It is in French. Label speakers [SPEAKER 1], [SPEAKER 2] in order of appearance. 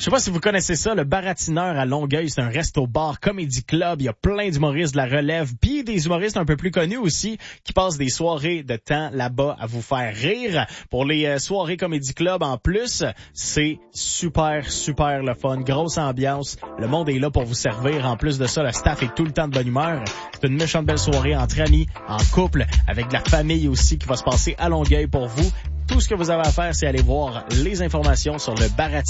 [SPEAKER 1] Je sais pas si vous connaissez ça, le Baratineur à Longueuil, c'est un resto-bar, comédie club. Il y a plein d'humoristes de la relève, puis des humoristes un peu plus connus aussi, qui passent des soirées de temps là-bas à vous faire rire. Pour les soirées comédie club en plus, c'est super le fun. Grosse ambiance. Le monde est là pour vous servir. En plus de ça, le staff est tout le temps de bonne humeur. C'est une méchante belle soirée entre amis, en couple, avec de la famille aussi qui va se passer à Longueuil pour vous. Tout ce que vous avez à faire, c'est aller voir les informations sur le Baratineur.